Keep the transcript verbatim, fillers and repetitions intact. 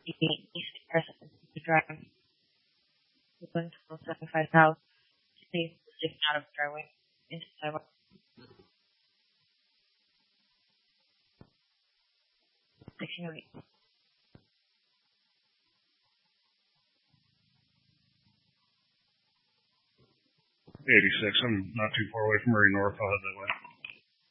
East Crescent Drive, going to seventy-five South, please just out of driveway into the sidewalk. sixteen oh eight. eighty-six. I'm not too far away from Murray North. I'll head that way.